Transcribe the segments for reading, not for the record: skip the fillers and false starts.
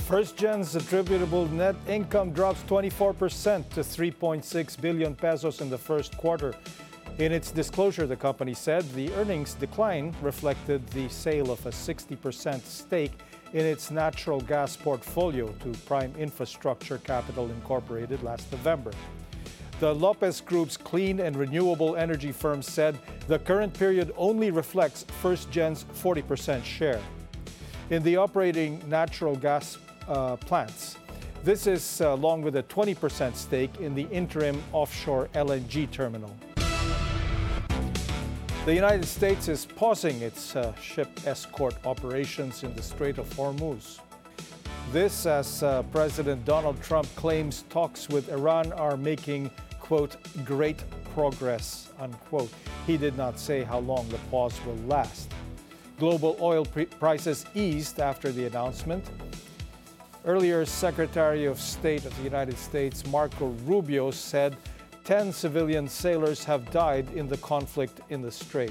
FirstGen's attributable net income drops 24% to 3.6 billion pesos in the first quarter. In its disclosure, the company said the earnings decline reflected the sale of a 60% stake in its natural gas portfolio to Prime Infrastructure Capital Incorporated last November. The Lopez Group's clean and renewable energy firm said the current period only reflects FirstGen's 40% share. In the operating natural gas plants, this is along with a 20% stake in the interim offshore LNG terminal. The United States is pausing its ship escort operations in the Strait of Hormuz. This as President Donald Trump claims talks with Iran are making, quote, great progress, unquote. He did not say how long the pause will last. Global oil prices eased after the announcement. Earlier, Secretary of State of the United States Marco Rubio said 10 civilian sailors have died in the conflict in the Strait.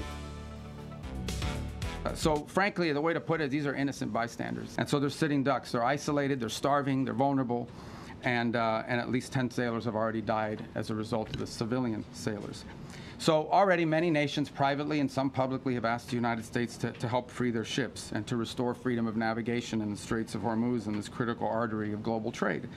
So frankly, the way to put it, these are innocent bystanders. And so they're sitting ducks. They're isolated, they're starving, they're vulnerable, and at least 10 sailors have already died as a result of the civilian sailors. So already many nations privately and some publicly have asked the United States to help free their ships and to restore freedom of navigation in the Straits of Hormuz and this critical artery of global trade.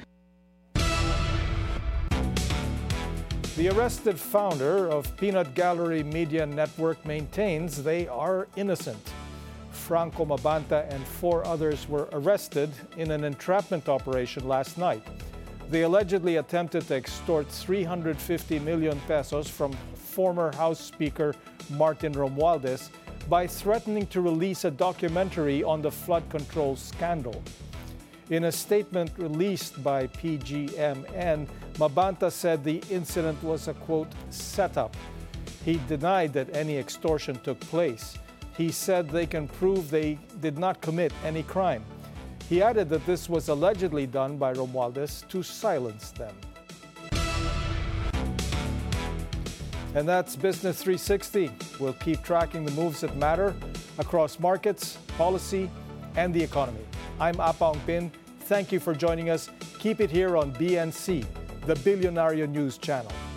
The arrested founder of Peanut Gallery Media Network maintains they are innocent. Franco Mabanta and 4 others were arrested in an entrapment operation last night. They allegedly attempted to extort 350 million pesos from former House Speaker Martin Romualdez by threatening to release a documentary on the flood control scandal. In a statement released by PGMN, Mabanta said the incident was a, quote, setup. He denied that any extortion took place. He said they can prove they did not commit any crime. He added that this was allegedly done by Romualdez to silence them. And that's Business 360. We'll keep tracking the moves that matter across markets, policy, and the economy. I'm Apaong Pin. Thank you for joining us. Keep it here on BNC, the Billionario News Channel.